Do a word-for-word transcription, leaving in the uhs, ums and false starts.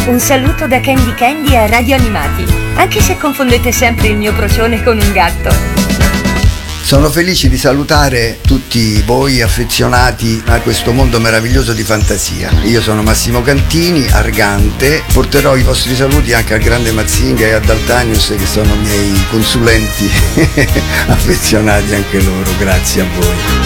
Un saluto da Candy Candy a Radio Animati, anche se confondete sempre il mio procione con un gatto. Sono felice di salutare tutti voi affezionati a questo mondo meraviglioso di fantasia. Io sono Massimo Cantini, Argante, porterò i vostri saluti anche al grande Mazinga e a Daltanius, che sono miei consulenti affezionati anche loro. Grazie a voi.